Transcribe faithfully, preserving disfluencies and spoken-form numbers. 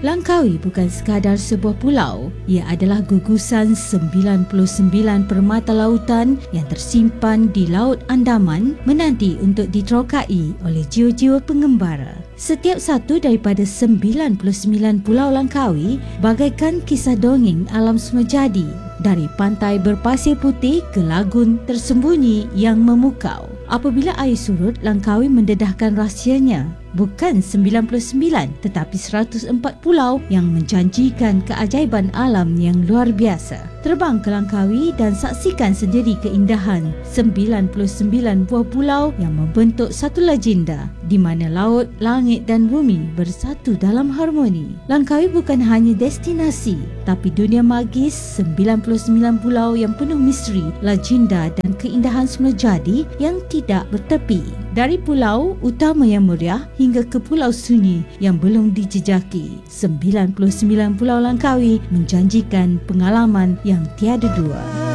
Langkawi bukan sekadar sebuah pulau, ia adalah gugusan sembilan puluh sembilan permata lautan yang tersimpan di Laut Andaman menanti untuk diterokai oleh jiwa-jiwa pengembara. Setiap satu daripada sembilan puluh sembilan pulau Langkawi bagaikan kisah dongeng alam semula jadi, dari pantai berpasir putih ke lagun tersembunyi yang memukau. Apabila air surut, Langkawi mendedahkan rahsianya. Bukan sembilan puluh sembilan tetapi seratus empat pulau yang menjanjikan keajaiban alam yang luar biasa. Terbang ke Langkawi dan saksikan sendiri keindahan sembilan puluh sembilan buah pulau yang membentuk satu legenda di mana laut, langit dan bumi bersatu dalam harmoni. Langkawi bukan hanya destinasi tapi dunia magis sembilan puluh sembilan pulau yang penuh misteri, legenda dan keindahan semula jadi yang tidak bertepi. Dari pulau utama yang meriah hingga ke pulau sunyi yang belum dijejaki, sembilan puluh sembilan pulau Langkawi menjanjikan pengalaman yang tiada dua.